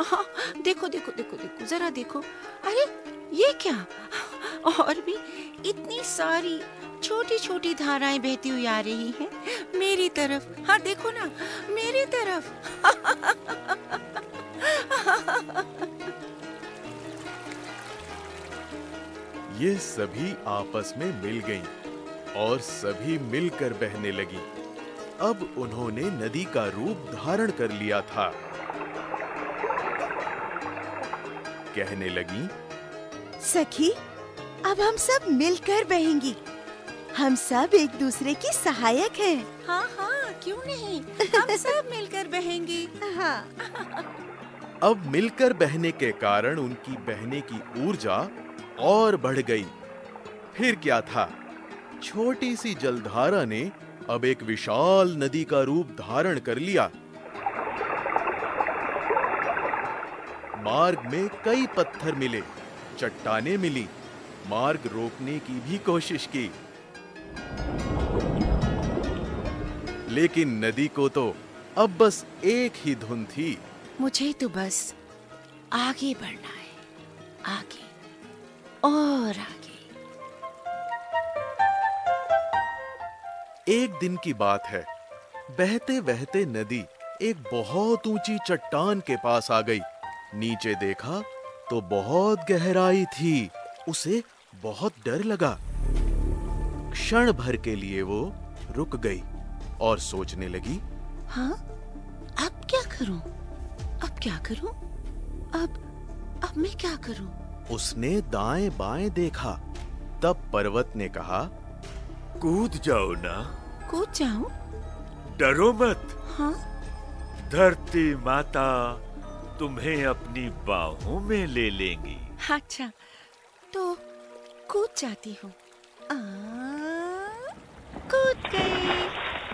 हाँ, देखो देखो देखो देखो, जरा देखो। अरे ये क्या? और भी इतनी सारी छोटी छोटी धाराएं बहती हुई आ रही हैं मेरी तरफ। हाँ देखो ना, मेरी तरफ। ये सभी आपस में मिल गईं और सभी मिलकर बहने लगीं। अब उन्होंने नदी का रूप धारण कर लिया था। कहने लगीं, सखी, अब हम सब मिलकर बहेंगी। हम सब एक दूसरे की सहायक हैं। हाँ हाँ, क्यों नहीं, हम सब मिलकर बहेंगे। हाँ। अब मिलकर बहने के कारण उनकी बहने की ऊर्जा और बढ़ गई। फिर क्या था, छोटी सी जलधारा ने अब एक विशाल नदी का रूप धारण कर लिया। मार्ग में कई पत्थर मिले, चट्टानें मिली, मार्ग रोकने की भी कोशिश की, लेकिन नदी को तो अब बस एक ही धुन थी। मुझे तो बस आगे बढ़ना है, आगे और आगे। एक दिन की बात है, बहते बहते नदी एक बहुत ऊंची चट्टान के पास आ गई। नीचे देखा तो बहुत गहराई थी। उसे बहुत डर लगा। क्षण भर के लिए वो रुक गई और सोचने लगी, हाँ, अब क्या करूं? अब क्या करूं? अब मैं क्या करूं? उसने दाएं बाएं देखा। तब पर्वत ने कहा, कूद जाओ ना, कूद जाऊं? डरो मत। हाँ, धरती माता तुम्हें अपनी बाहों में ले लेंगी। अच्छा, तो कूद जाती हूँ। कूद गई।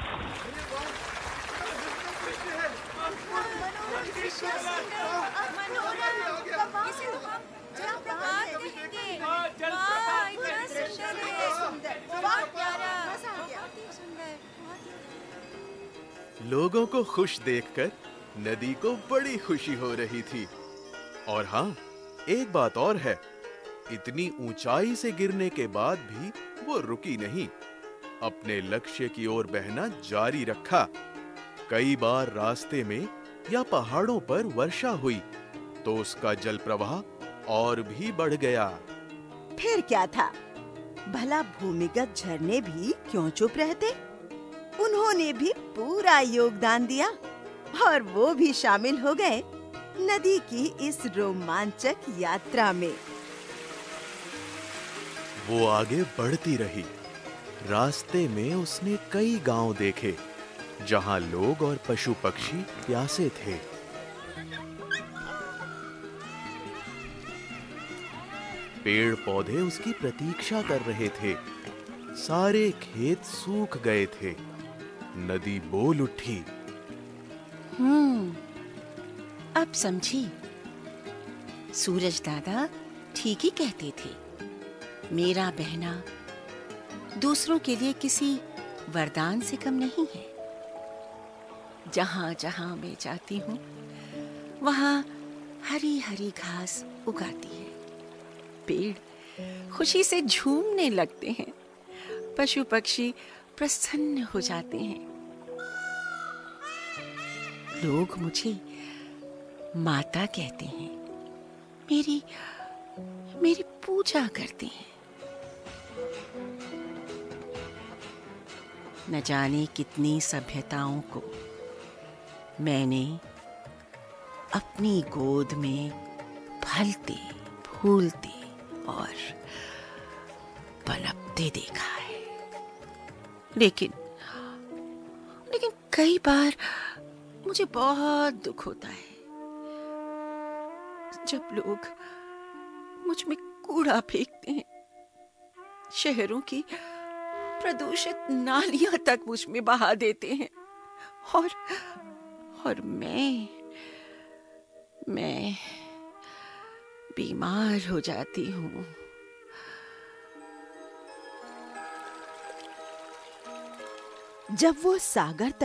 लोगों को खुश देखकर नदी को बड़ी खुशी हो रही थी। और हाँ, एक बात और है, इतनी ऊंचाई से गिरने के बाद भी वो रुकी नहीं, अपने लक्ष्य की ओर बहना जारी रखा। कई बार रास्ते में या पहाड़ों पर वर्षा हुई तो उसका जल प्रवाह और भी बढ़ गया। फिर क्या था, भला भूमिगत झरने भी क्यों चुप रहते? उन्होंने भी पूरा योगदान दिया और वो भी शामिल हो गए नदी की इस रोमांचक यात्रा में। वो आगे बढ़ती रही। रास्ते में उसने कई गांव देखे जहां लोग और पशु पक्षी प्यासे थे। पेड़ पौधे उसकी प्रतीक्षा कर रहे थे। सारे खेत सूख गए थे। नदी बोल उठी, अब समझी। सूरज दादा ठीक ही कहते थे। मेरा बहना दूसरों के लिए किसी वरदान से कम नहीं है। जहां जहां मैं जाती हूँ वहां हरी हरी घास उगाती है। पेड़ खुशी से झूमने लगते हैं। पशु पक्षी प्रसन्न हो जाते हैं। लोग मुझे माता कहते हैं। मेरी पूजा करते हैं। न जाने कितनी सभ्यताओं को मैंने अपनी गोद में फलते फूलते और पनपते देखा है। लेकिन कई बार मुझे बहुत दुख होता है जब लोग मुझ में कूड़ा फेंकते हैं। शहरों की प्रदूषित नालियां तक मुझ में बहा देते हैं और मैं बीमार हो जाती हूँ। जब वो सागर